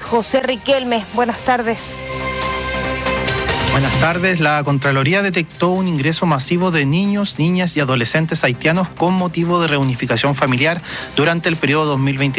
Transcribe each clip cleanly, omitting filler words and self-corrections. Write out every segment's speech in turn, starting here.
José Riquelme, buenas tardes. Buenas tardes. La Contraloría detectó un ingreso masivo de niños, niñas y adolescentes haitianos con motivo de reunificación familiar durante el periodo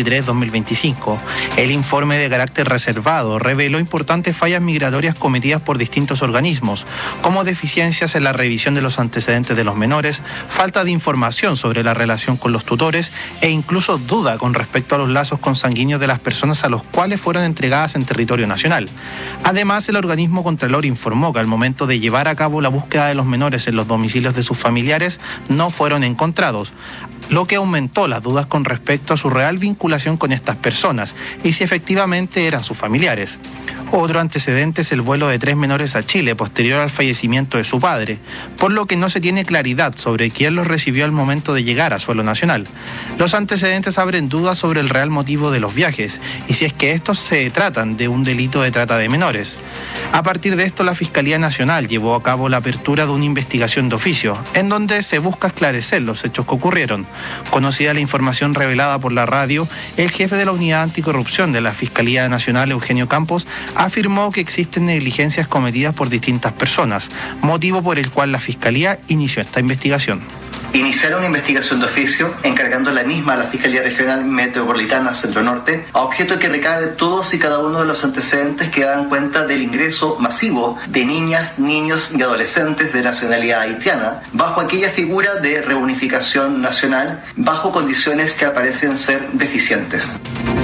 2023-2025. El informe de carácter reservado reveló importantes fallas migratorias cometidas por distintos organismos, como deficiencias en la revisión de los antecedentes de los menores, falta de información sobre la relación con los tutores e incluso duda con respecto a los lazos consanguíneos de las personas a los cuales fueron entregadas en territorio nacional. Además, el organismo Contralor informó que al momento de llevar a cabo la búsqueda de los menores en los domicilios de sus familiares no fueron encontrados, lo que aumentó las dudas con respecto a su real vinculación con estas personas y si efectivamente eran sus familiares. Otro antecedente es el vuelo de 3 menores a Chile posterior al fallecimiento de su padre, por lo que no se tiene claridad sobre quién los recibió al momento de llegar a suelo nacional. Los antecedentes abren dudas sobre el real motivo de los viajes y si es que estos se tratan de un delito de trata de menores. A partir de esto, la Fiscalía Nacional llevó a cabo la apertura de una investigación de oficio, en donde se busca esclarecer los hechos que ocurrieron. Conocida la información revelada por la radio, el jefe de la Unidad Anticorrupción de la Fiscalía Nacional, Eugenio Campos, afirmó que existen negligencias cometidas por distintas personas, motivo por el cual la Fiscalía inició esta investigación. Iniciar una investigación de oficio, encargando la misma a la Fiscalía Regional Metropolitana Centro Norte, a objeto de que recabe todos y cada uno de los antecedentes que dan cuenta del ingreso masivo de niñas, niños y adolescentes de nacionalidad haitiana, bajo aquella figura de reunificación nacional, bajo condiciones que aparecen ser deficientes.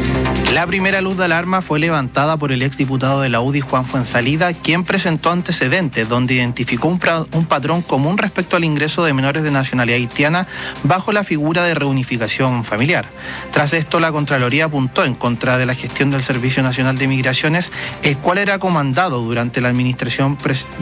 La primera luz de alarma fue levantada por el exdiputado de la UDI, Juan Fuenzalida, quien presentó antecedentes donde identificó un patrón común respecto al ingreso de menores de nacionalidad haitiana bajo la figura de reunificación familiar. Tras esto, la Contraloría apuntó en contra de la gestión del Servicio Nacional de Migraciones, el cual era comandado durante la administración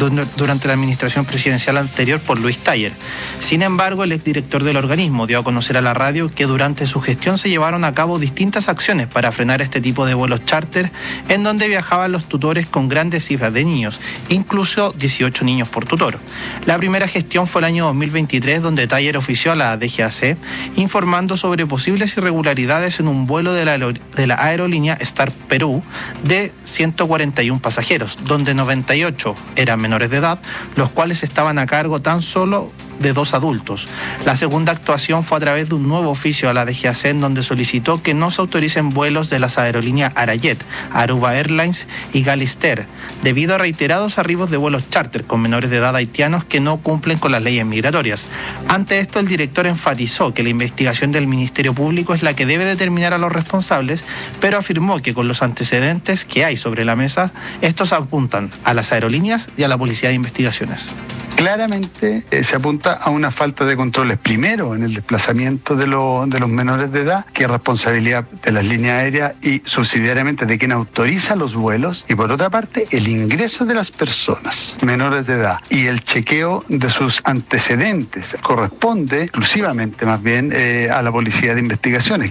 presidencial anterior por Luis Taller. Sin embargo, el exdirector del organismo dio a conocer a la radio que durante su gestión se llevaron a cabo distintas acciones para frenar este tipo de vuelos charter en donde viajaban los tutores con grandes cifras de niños, incluso 18 niños por tutor. La primera gestión fue el año 2023, donde Taller ofició a la DGAC informando sobre posibles irregularidades en un vuelo de la aerolínea Star Perú de 141 pasajeros, donde 98 eran menores de edad, los cuales estaban a cargo tan solo de 2 adultos. La segunda actuación fue a través de un nuevo oficio a la DGAC en donde solicitó que no se autoricen vuelos de las aerolíneas Arayet, Aruba Airlines y Galister, debido a reiterados arribos de vuelos charter con menores de edad haitianos que no cumplen con las leyes migratorias. Ante esto, el director enfatizó que la investigación del Ministerio Público es la que debe determinar a los responsables, pero afirmó que con los antecedentes que hay sobre la mesa, estos apuntan a las aerolíneas y a la Policía de Investigaciones. Claramente se apunta a una falta de controles, primero en el desplazamiento de los menores de edad, que es responsabilidad de las líneas aéreas y subsidiariamente de quien autoriza los vuelos, y por otra parte el ingreso de las personas menores de edad y el chequeo de sus antecedentes corresponde exclusivamente más bien a la Policía de Investigaciones.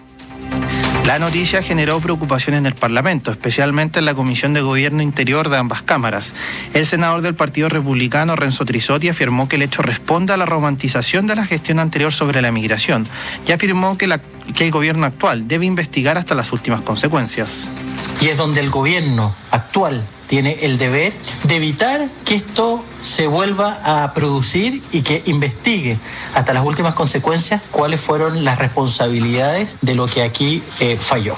La noticia generó preocupación en el Parlamento, especialmente en la Comisión de Gobierno Interior de ambas cámaras. El senador del Partido Republicano, Renzo Trisotti, afirmó que el hecho responde a la romantización de la gestión anterior sobre la migración y afirmó que el gobierno actual debe investigar hasta las últimas consecuencias. Y es donde el gobierno actual tiene el deber de evitar que esto se vuelva a producir y que investigue hasta las últimas consecuencias cuáles fueron las responsabilidades de lo que aquí falló.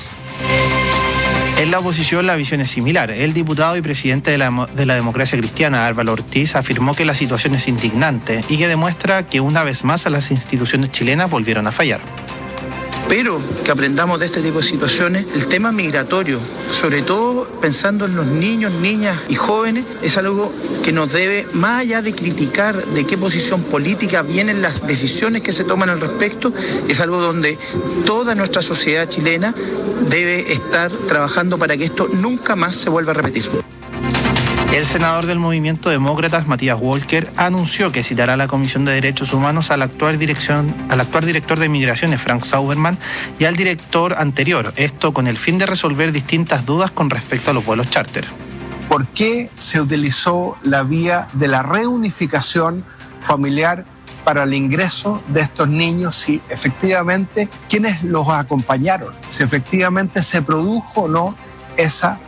En la oposición la visión es similar. El diputado y presidente de la Democracia Cristiana, Álvaro Ortiz, afirmó que la situación es indignante y que demuestra que una vez más las instituciones chilenas volvieron a fallar. Espero que aprendamos de este tipo de situaciones. El tema migratorio, sobre todo pensando en los niños, niñas y jóvenes, es algo que nos debe, más allá de criticar de qué posición política vienen las decisiones que se toman al respecto, es algo donde toda nuestra sociedad chilena debe estar trabajando para que esto nunca más se vuelva a repetir. El senador del Movimiento Demócratas, Matías Walker, anunció que citará a la Comisión de Derechos Humanos al actual director de Migraciones, Frank Sauberman, y al director anterior, esto con el fin de resolver distintas dudas con respecto a los vuelos charter. ¿Por qué se utilizó la vía de la reunificación familiar para el ingreso de estos niños? Si efectivamente, ¿quiénes los acompañaron? Si efectivamente se produjo o no esa